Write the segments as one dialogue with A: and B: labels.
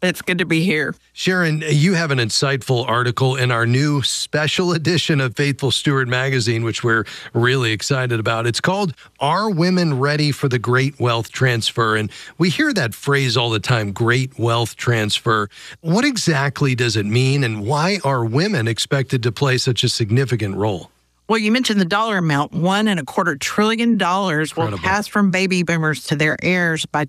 A: It's good to be here.
B: Sharon, you have an insightful article in our new special edition of Faithful Steward magazine, which we're really excited about. It's called, Are Women Ready for the Great Wealth Transfer? And we hear that phrase all the time, great wealth transfer. What exactly does it mean, and why are women expected to play such a significant role?
A: Well, you mentioned the dollar amount. $1.25 trillion will pass from baby boomers to their heirs by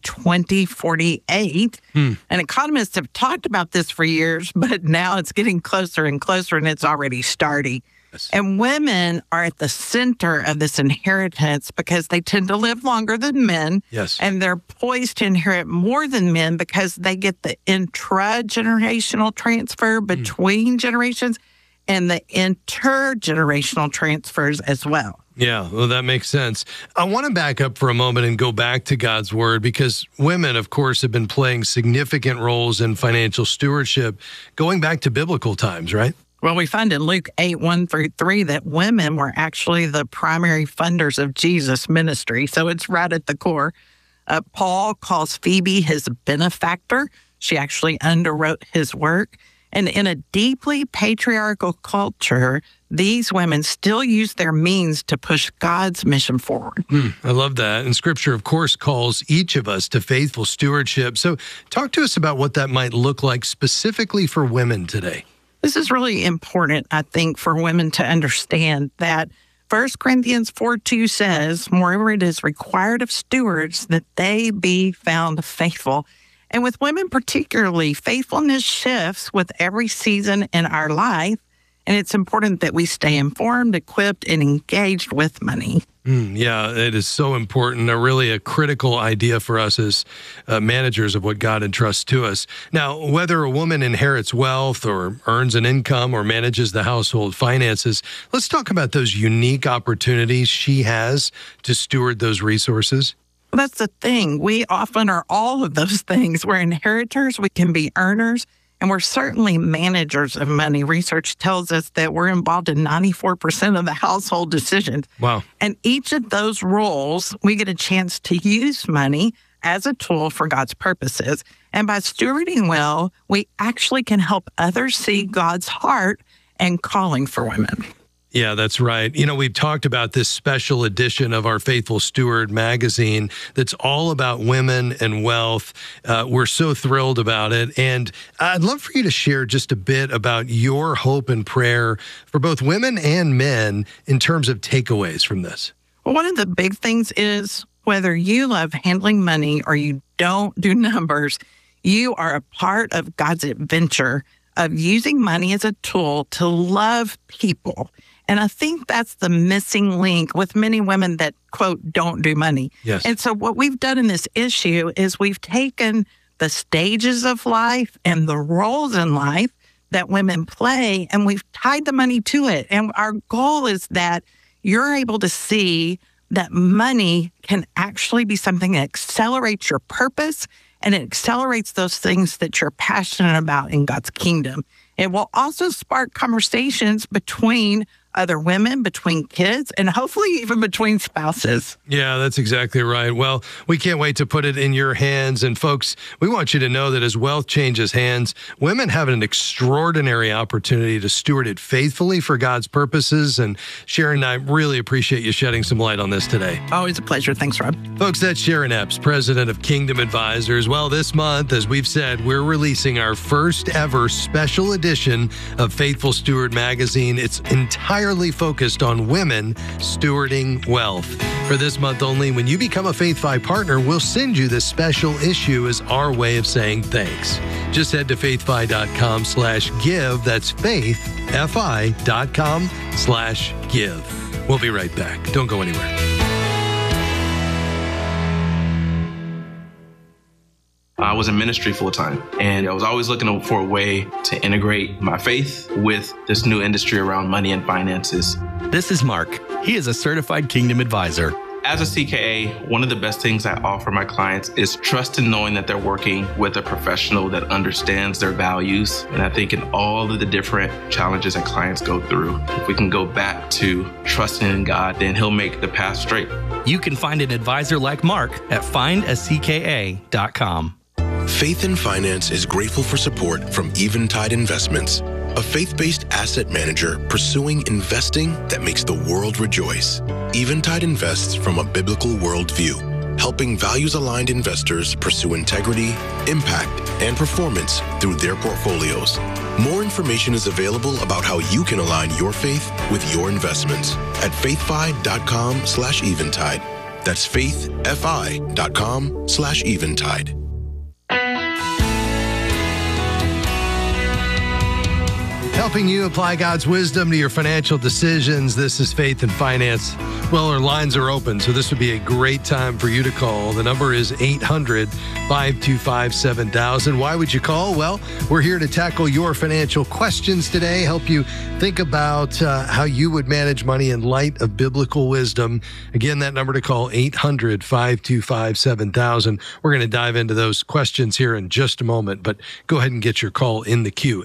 A: 2048. And economists have talked about this for years, but now it's getting closer and closer, and it's already starting. Yes. And women are at the center of this inheritance because they tend to live longer than men.
B: Yes.
A: And they're poised to inherit more than men because they get the intragenerational transfer between generations and the intergenerational transfers as well.
B: Yeah, well, that makes sense. I want to back up for a moment and go back to God's word, because women, of course, have been playing significant roles in financial stewardship going back to biblical times, right?
A: Well, we find in Luke 8:1-3 that women were actually the primary funders of Jesus' ministry. So it's right at the core. Paul calls Phoebe his benefactor. She actually underwrote his work. And in a deeply patriarchal culture, these women still use their means to push God's mission forward.
B: I love that. And Scripture, of course, calls each of us to faithful stewardship. So talk to us about what that might look like specifically for women today.
A: This is really important, I think, for women to understand that 1 Corinthians 4:2 says, moreover, it is required of stewards that they be found faithful. And with women particularly, faithfulness shifts with every season in our life. And it's important that we stay informed, equipped, and engaged with money.
B: Yeah, it is so important. Really a critical idea for us as managers of what God entrusts to us. Now, whether a woman inherits wealth or earns an income or manages the household finances, let's talk about those unique opportunities she has to steward those resources.
A: Well, that's the thing. We often are all of those things. We're inheritors, we can be earners, and we're certainly managers of money. Research tells us that we're involved in 94% of the household decisions.
B: Wow.
A: And each of those roles, we get a chance to use money as a tool for God's purposes. And by stewarding well, we actually can help others see God's heart and calling for women.
B: Yeah, that's right. You know, we've talked about this special edition of our Faithful Steward magazine that's all about women and wealth. We're so thrilled about it. And I'd love for you to share just a bit about your hope and prayer for both women and men in terms of takeaways from this.
A: Well, one of the big things is whether you love handling money or you don't do numbers, you are a part of God's adventure of using money as a tool to love people. And I think that's the missing link with many women that, quote, don't do money.
B: Yes.
A: And so what we've done in this issue is we've taken the stages of life and the roles in life that women play, and we've tied the money to it. And our goal is that you're able to see that money can actually be something that accelerates your purpose, and it accelerates those things that you're passionate about in God's kingdom. It will also spark conversations between other women, between kids, and hopefully even between spouses.
B: Yeah, that's exactly right. Well, we can't wait to put it in your hands. And folks, we want you to know that as wealth changes hands, women have an extraordinary opportunity to steward it faithfully for God's purposes. And Sharon, I really appreciate you shedding some light on this today.
A: Always a pleasure. Thanks, Rob.
B: Folks, that's Sharon Epps, president of Kingdom Advisors. Well, this month, as we've said, we're releasing our first ever special edition of Faithful Steward magazine. It's entirely focused on women stewarding wealth. For this month only, when you become a Faith Fi partner, we'll send you this special issue as our way of saying thanks. Just head to faithfi.com/give. That's faithfi.com/give. We'll be right back. Don't go anywhere.
C: I was in ministry full time, and I was always looking for a way to integrate my faith with this new industry around money and finances.
D: This is Mark. He is a certified Kingdom Advisor.
C: As a CKA, one of the best things I offer my clients is trust in knowing that they're working with a professional that understands their values. And I think in all of the different challenges that clients go through, if we can go back to trusting in God, then He'll make the path straight.
D: You can find an advisor like Mark at findacka.com.
E: Faith in Finance is grateful for support from Eventide Investments, a faith-based asset manager pursuing investing that makes the world rejoice. Eventide invests from a biblical worldview, helping values-aligned investors pursue integrity, impact, and performance through their portfolios. More information is available about how you can align your faith with your investments at faithfi.com/eventide. That's faithfi.com/eventide.
B: Helping you apply God's wisdom to your financial decisions. This is Faith and Finance. Well, our lines are open, so this would be a great time for you to call. The number is 800-525-7000. Why would you call? Well, we're here to tackle your financial questions today, help you think about how you would manage money in light of biblical wisdom. Again, that number to call, 800-525-7000. We're going to dive into those questions here in just a moment, but go ahead and get your call in the queue,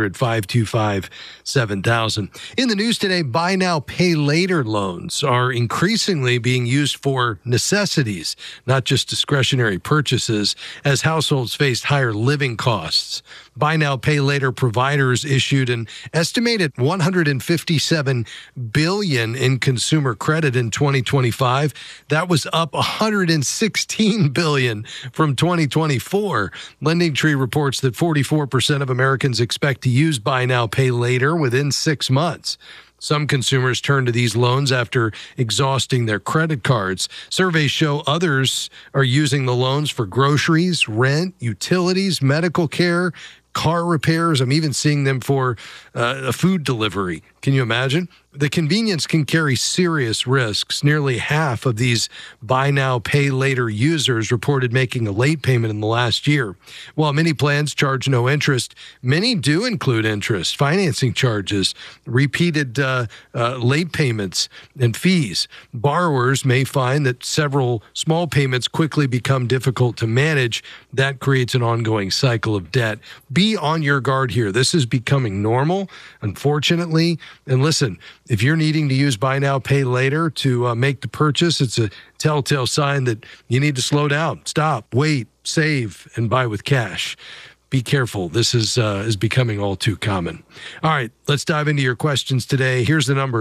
B: 800-525-7000. In the news today, buy now, pay later loans are increasingly being used for necessities, not just discretionary purchases, as households faced higher living costs. Buy now, pay later providers issued an estimated $157 billion in consumer credit in 2025. That was up $116 billion from 2024. LendingTree reports that 44% of Americans expect to use buy now, pay later within 6 months. Some consumers turn to these loans after exhausting their credit cards. Surveys show others are using the loans for groceries, rent, utilities, medical care, car repairs. I'm even seeing them for a food delivery. Can you imagine? The convenience can carry serious risks. Nearly half of these buy now, pay later users reported making a late payment in the last year. While many plans charge no interest, many do include interest, financing charges, repeated late payments, and fees. Borrowers may find that several small payments quickly become difficult to manage. That creates an ongoing cycle of debt. Be on your guard here. This is becoming normal, unfortunately. And listen, if you're needing to use buy now, pay later to make the purchase, it's a telltale sign that you need to slow down, stop, wait, save, and buy with cash. Be careful. This is becoming all too common. All right, let's dive into your questions today. Here's the number,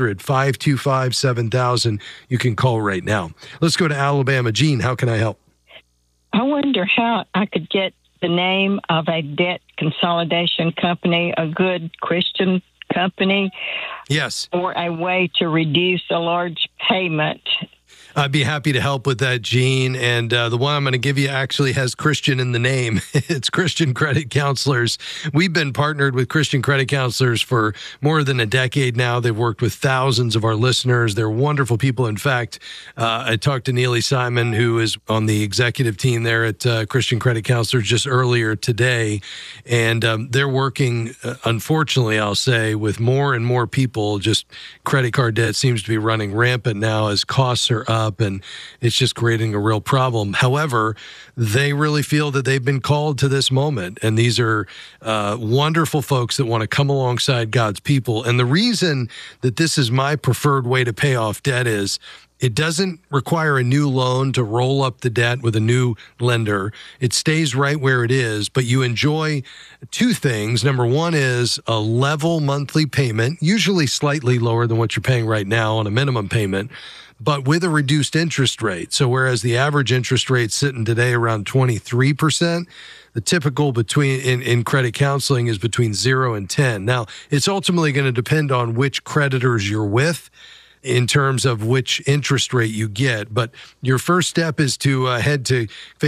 B: 800-525-7000. You can call right now. Let's go to Alabama. Gene, how can I help?
F: I wonder how I could get the name of a debt consolidation company, a good Christian company.
B: Yes.
F: Or a way to reduce a large payment.
B: I'd be happy to help with that, Gene. And the one I'm going to give you actually has Christian in the name. It's Christian Credit Counselors. We've been partnered with Christian Credit Counselors for more than a decade now. They've worked with thousands of our listeners. They're wonderful people. In fact, I talked to Neely Simon, who is on the executive team there at Christian Credit Counselors just earlier today. And they're working, unfortunately, I'll say, with more and more people. Just credit card debt seems to be running rampant now as costs are up, and it's just creating a real problem. However, they really feel that they've been called to this moment, and these are wonderful folks that want to come alongside God's people. And the reason that this is my preferred way to pay off debt is it doesn't require a new loan to roll up the debt with a new lender. It stays right where it is, but you enjoy two things. Number one is a level monthly payment, usually slightly lower than what you're paying right now on a minimum payment, but with a reduced interest rate. So whereas the average interest rate sitting today around 23%, the typical in credit counseling is between 0 and 10. Now, it's ultimately going to depend on which creditors you're with in terms of which interest rate you get. But your first step is to head to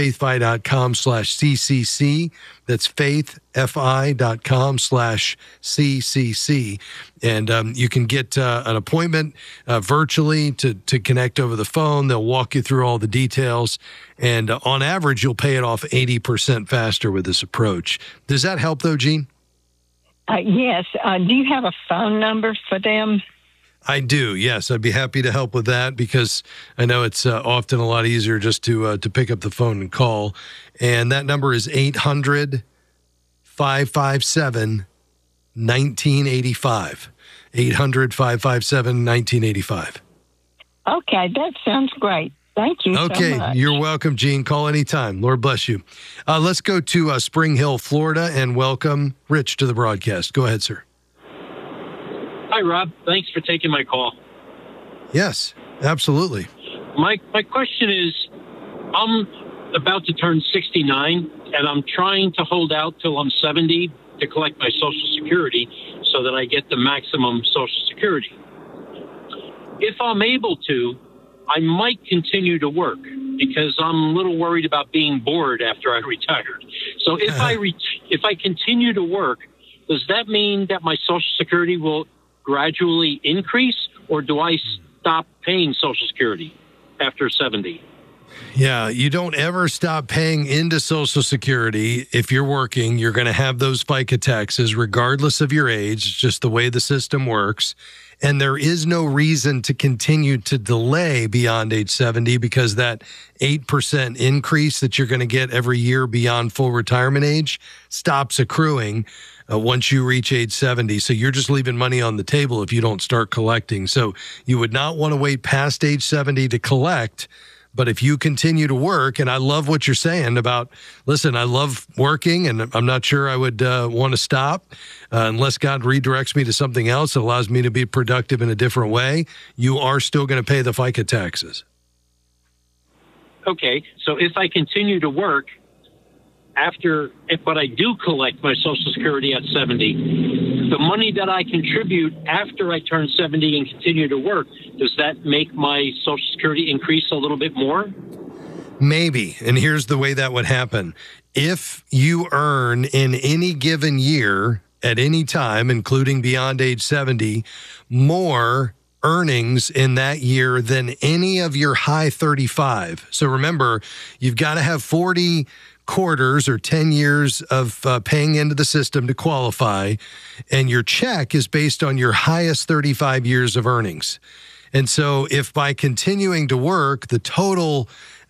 B: faithfi.com/CCC. That's faithfi.com/CCC. And you can get an appointment virtually to connect over the phone. They'll walk you through all the details. And on average, you'll pay it off 80% faster with this approach. Does that help, though, Gene?
F: Yes. Do you have a phone number for them?
B: I do, yes. I'd be happy to help with that because I know it's often a lot easier just to pick up the phone and call. And that number is 800-557-1985. 800-557-1985.
F: Okay, that sounds great. Thank you
B: Okay,
F: so much.
B: you're welcome, Jean. Call anytime. Lord bless you. Let's go to Spring Hill, Florida, and welcome Rich to the broadcast. Go ahead, sir.
G: Hi, Rob. Thanks for taking my call.
B: Yes, absolutely.
G: My question is, I'm about to turn 69, and I'm trying to hold out till I'm 70 to collect my Social Security so that I get the maximum Social Security. If I'm able to, I might continue to work because I'm a little worried about being bored after I retired. So if I continue to work, does that mean that my Social Security will gradually increase, or do I stop paying Social Security after 70?
B: Yeah, you don't ever stop paying into Social Security. If you're working, you're going to have those FICA taxes regardless of your age. It's just the way the system works. And there is no reason to continue to delay beyond age 70 because that 8% increase that you're going to get every year beyond full retirement age stops accruing once you reach age 70. So you're just leaving money on the table if you don't start collecting. So you would not want to wait past age 70 to collect. But if you continue to work, and I love what you're saying about, listen, I love working, and I'm not sure I would want to stop unless God redirects me to something else that allows me to be productive in a different way. You are still going to pay the FICA taxes.
G: Okay, so if I continue to work but I do collect my Social Security at 70, the money that I contribute after I turn 70 and continue to work, does that make my Social Security increase a little bit more?
B: Maybe. And here's the way that would happen. If you earn in any given year at any time, including beyond age 70, more earnings in that year than any of your high 35. So remember, you've got to have 40 quarters or 10 years of paying into the system to qualify, and your check is based on your highest 35 years of earnings. And so if by continuing to work, the total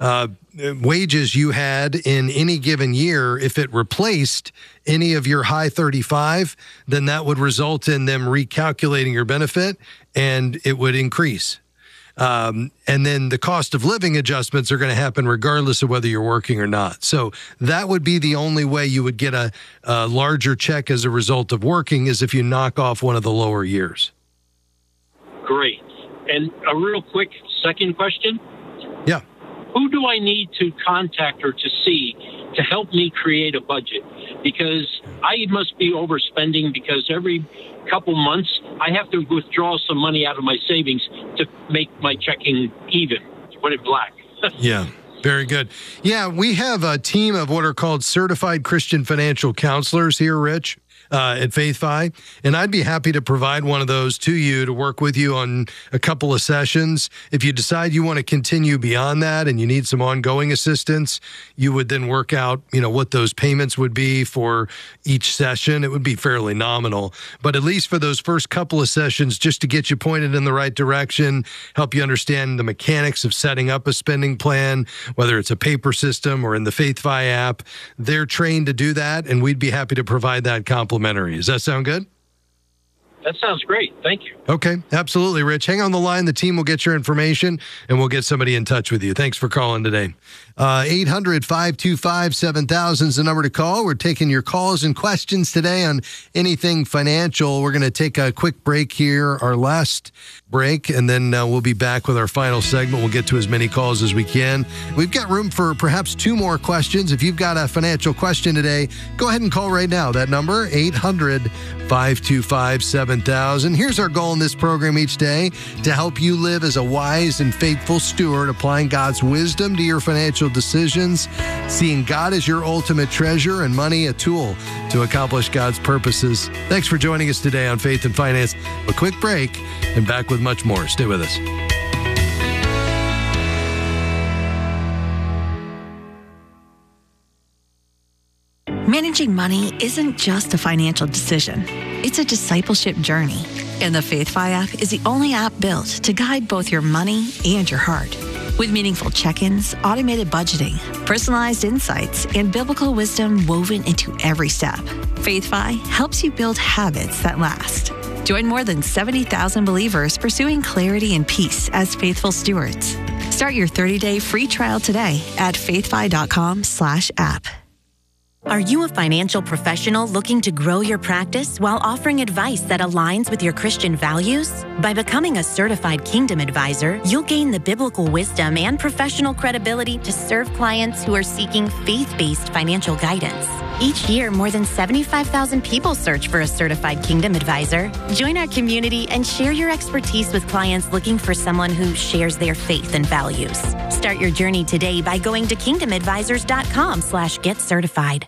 B: wages you had in any given year, if it replaced any of your high 35, then that would result in them recalculating your benefit and it would increase. And then the cost of living adjustments are going to happen regardless of whether you're working or not. So that would be the only way you would get a larger check as a result of working, is if you knock off one of the lower years.
G: Great. And a real quick second question.
B: Yeah.
G: Who do I need to contact or to see to help me create a budget? Because I must be overspending, because every couple months I have to withdraw some money out of my savings to make my checking even, to put it black.
B: Yeah. Very good. Yeah, we have a team of what are called certified Christian financial counselors here, Rich, at FaithFi, and I'd be happy to provide one of those to you to work with you on a couple of sessions. If you decide you want to continue beyond that and you need some ongoing assistance, you would then work out, what those payments would be for each session. It would be fairly nominal, but at least for those first couple of sessions, just to get you pointed in the right direction, help you understand the mechanics of setting up a spending plan, whether it's a paper system or in the FaithFi app, they're trained to do that, and we'd be happy to provide that complimentary. Does that sound good?
G: That sounds great. Thank you.
B: Okay, absolutely, Rich. Hang on the line. The team will get your information, and we'll get somebody in touch with you. Thanks for calling today. 800-525-7000 is the number to call. We're taking your calls and questions today on anything financial. We're going to take a quick break here, our last break, and then we'll be back with our final segment. We'll get to as many calls as we can. We've got room for perhaps 2 more questions. If you've got a financial question today, go ahead and call right now. That number, 800-525-7000. Here's our goal in this program each day: to help you live as a wise and faithful steward, applying God's wisdom to your financial decisions, seeing God as your ultimate treasure and money a tool to accomplish God's purposes. Thanks for joining us today on Faith and Finance. A quick break and back with much more. Stay with us.
H: Managing money isn't just a financial decision. It's a discipleship journey. And the FaithFi app is the only app built to guide both your money and your heart. With meaningful check-ins, automated budgeting, personalized insights, and biblical wisdom woven into every step, FaithFi helps you build habits that last. Join more than 70,000 believers pursuing clarity and peace as faithful stewards. Start your 30-day free trial today at faithfi.com/app.
I: Are you a financial professional looking to grow your practice while offering advice that aligns with your Christian values? By becoming a certified Kingdom Advisor, you'll gain the biblical wisdom and professional credibility to serve clients who are seeking faith-based financial guidance. Each year, more than 75,000 people search for a certified Kingdom Advisor. Join our community and share your expertise with clients looking for someone who shares their faith and values. Start your journey today by going to kingdomadvisors.com/get-certified.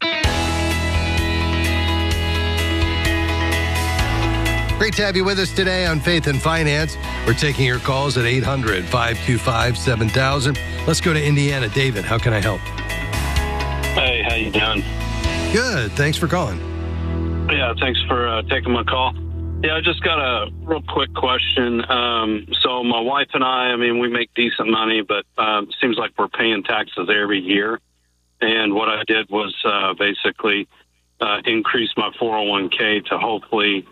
B: Great to have you with us today on Faith and Finance. We're taking your calls at 800-525-7000. Let's go to Indiana. David, how can I help?
J: Hey, how you doing?
B: Good. Thanks for calling.
J: Yeah, thanks for taking my call. Yeah, I just got a real quick question. So my wife and I mean, we make decent money, but it seems like we're paying taxes every year. And what I did was basically increase my 401k to hopefully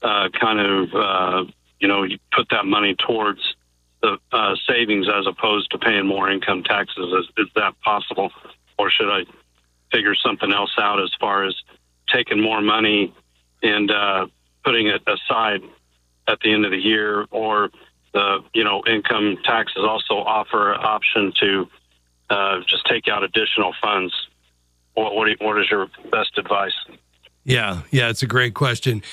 J: put that money towards the savings as opposed to paying more income taxes. Is that possible? Or should I figure something else out as far as taking more money and putting it aside at the end of the year? Or the, income taxes also offer an option to just take out additional funds. What is your best advice?
B: Yeah, it's a great question.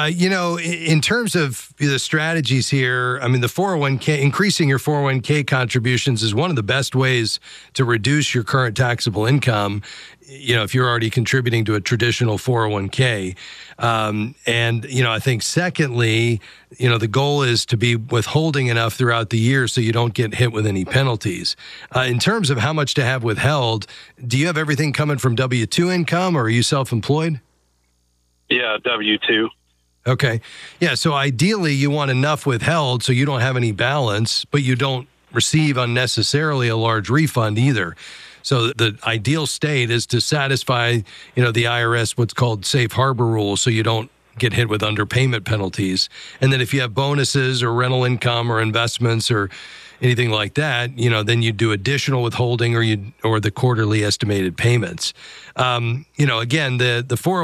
B: In terms of the strategies here, I mean, the 401k, increasing your 401k contributions is one of the best ways to reduce your current taxable income, if you're already contributing to a traditional 401k. I think secondly, the goal is to be withholding enough throughout the year so you don't get hit with any penalties. In terms of how much to have withheld, do you have everything coming from W-2 income or are you self-employed?
J: Yeah, W-2.
B: Okay. Yeah, so ideally you want enough withheld so you don't have any balance, but you don't receive unnecessarily a large refund either. So the ideal state is to satisfy, the IRS, what's called safe harbor rules, so you don't get hit with underpayment penalties. And then if you have bonuses or rental income or investments or anything like that, then you do additional withholding or the quarterly estimated payments. Again, the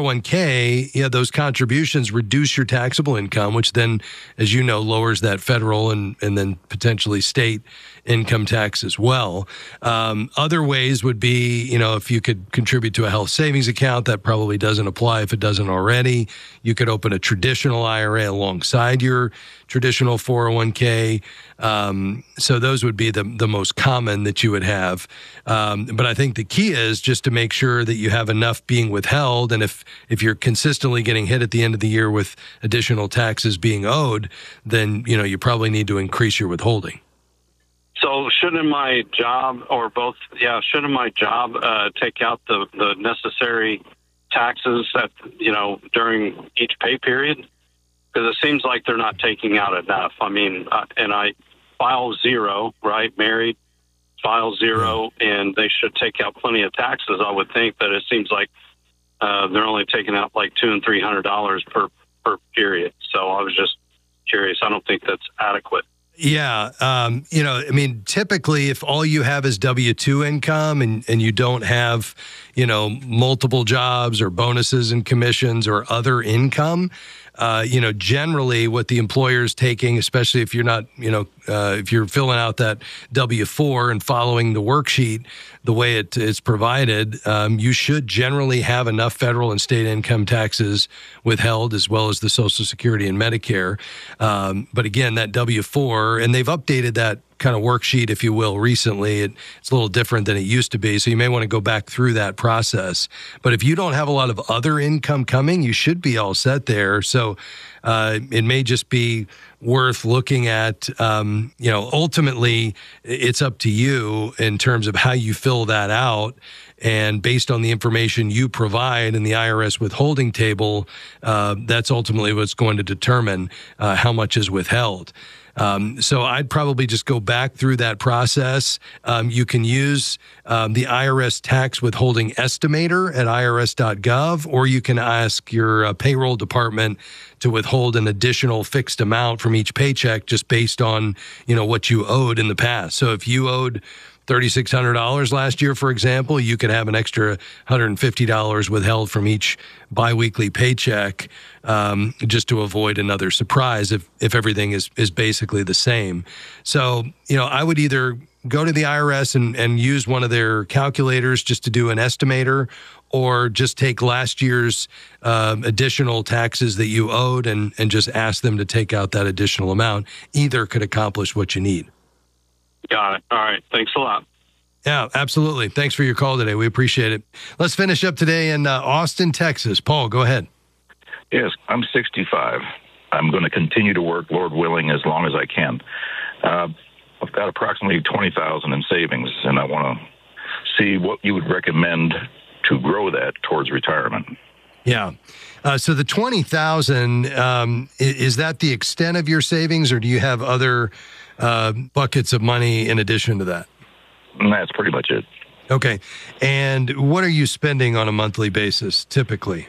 B: 401k, those contributions reduce your taxable income, which then, as you know, lowers that federal and then potentially state income tax as well. Other ways would be, if you could contribute to a health savings account, that probably doesn't apply if it doesn't already. You could open a traditional IRA alongside your traditional 401k. So those would be the most common that you would have. But I think the key is just to make sure that you have enough being withheld. And if you're consistently getting hit at the end of the year with additional taxes being owed, then, you probably need to increase your withholding.
J: So shouldn't my job take out the necessary taxes during each pay period? Because it seems like they're not taking out enough. I mean, and I file zero, right? Married, file zero, and they should take out plenty of taxes, I would think, but it seems like they're only taking out like $200 and $300 per period. So I was just curious. I don't think that's adequate.
B: Yeah. Typically if all you have is W-2 income and you don't have, multiple jobs or bonuses and commissions or other income, generally what the employer is taking, especially if you're not, if you're filling out that W-4 and following the worksheet the way it's provided, you should generally have enough federal and state income taxes withheld, as well as the Social Security and Medicare. But again, that W-4, and they've updated that kind of worksheet, if you will, recently. It's a little different than it used to be, so you may want to go back through that process. But if you don't have a lot of other income coming, you should be all set there. So it may just be worth looking at, ultimately it's up to you in terms of how you fill that out. And based on the information you provide in the IRS withholding table, that's ultimately what's going to determine how much is withheld. So I'd probably just go back through that process. You can use the IRS tax withholding estimator at irs.gov, or you can ask your payroll department to withhold an additional fixed amount from each paycheck just based on, what you owed in the past. So if you owed $3,600 last year, for example, you could have an extra $150 withheld from each biweekly paycheck, just to avoid another surprise if everything is basically the same. So, I would either go to the IRS and use one of their calculators just to do an estimator, or just take last year's additional taxes that you owed and just ask them to take out that additional amount. Either could accomplish what you need.
J: Got it. All right. Thanks a lot.
B: Yeah, absolutely. Thanks for your call today. We appreciate it. Let's finish up today in Austin, Texas. Paul, go ahead.
K: Yes, I'm 65. I'm going to continue to work, Lord willing, as long as I can. I've got approximately $20,000 in savings, and I want to see what you would recommend to grow that towards retirement.
B: Yeah. So the $20,000, is that the extent of your savings, or do you have other buckets of money in addition to that?
K: That's pretty much it.
B: Okay. And what are you spending on a monthly basis typically?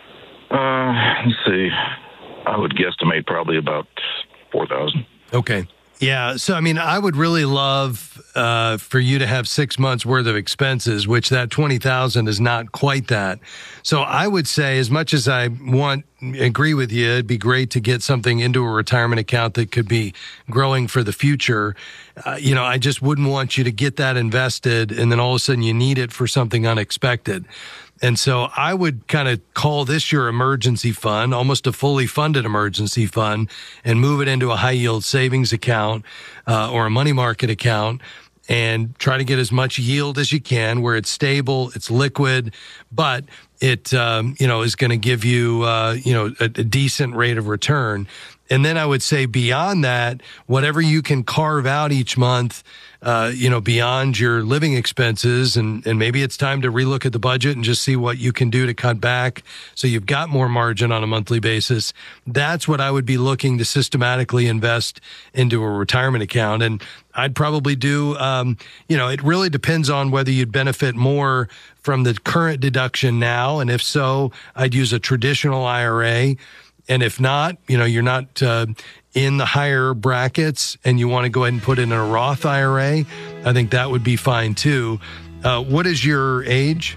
K: Let's see. I would guesstimate probably about $4,000.
B: Okay. Yeah. So, I would really love for you to have 6 months worth of expenses, which that $20,000 is not quite that. So I would say, as much as I agree with you, it'd be great to get something into a retirement account that could be growing for the future. I just wouldn't want you to get that invested and then all of a sudden you need it for something unexpected. And so I would kind of call this your emergency fund, almost a fully funded emergency fund, and move it into a high yield savings account or a money market account, and try to get as much yield as you can where it's stable, it's liquid, but it, is going to give you, a decent rate of return. And then I would say beyond that, whatever you can carve out each month, beyond your living expenses, and maybe it's time to relook at the budget and just see what you can do to cut back so you've got more margin on a monthly basis. That's what I would be looking to systematically invest into a retirement account. And I'd probably do, it really depends on whether you'd benefit more from the current deduction now. And if so, I'd use a traditional IRA. And if not, you're not in the higher brackets and you want to go ahead and put it in a Roth IRA, I think that would be fine too. What is your age?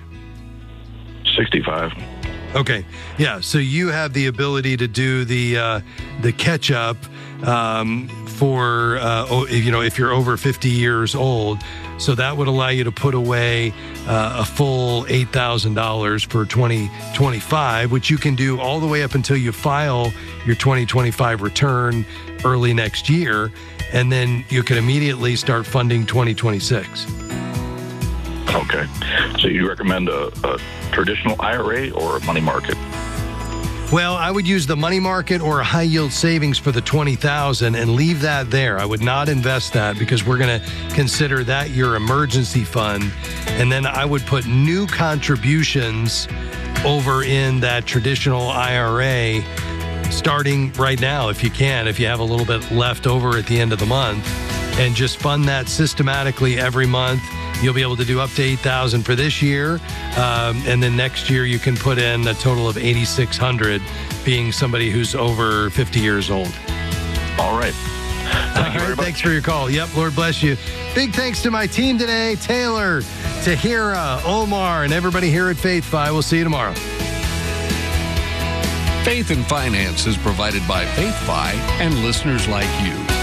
K: 65.
B: Okay. Yeah. So you have the ability to do the catch up for, if you're over 50 years old. So that would allow you to put away a full $8,000 for 2025, which you can do all the way up until you file your 2025 return early next year. And then you can immediately start funding 2026.
K: Okay. So you recommend a traditional IRA or a money market?
B: Well, I would use the money market or a high yield savings for the $20,000 and leave that there. I would not invest that because we're going to consider that your emergency fund. And then I would put new contributions over in that traditional IRA starting right now, if you can, if you have a little bit left over at the end of the month, and just fund that systematically every month. You'll be able to do up to $8,000 for this year. And then next year you can put in a total of $8,600, being somebody who's over 50 years old.
K: All right. Thank you very much.
B: Thanks for your call. Yep, Lord bless you. Big thanks to my team today, Taylor, Tahira, Omar, and everybody here at FaithFi. We'll see you tomorrow.
L: Faith and Finance is provided by FaithFi and listeners like you.